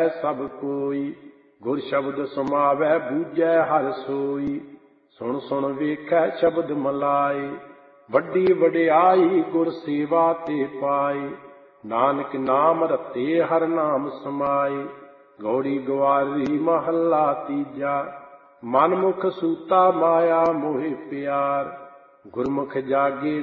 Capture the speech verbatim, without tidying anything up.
सब कोई। गुर शब्द समावै बूझै हर सोई। सुन सुन वेखै शब्द मलाए। वड्डी वड्याई गुर सेवा ते पाए। नानक नाम रते हर नाम समाए। गौड़ी गवारी महला तीजा। मनमुख सूता माया मोहि प्यार। गुरमुख जागे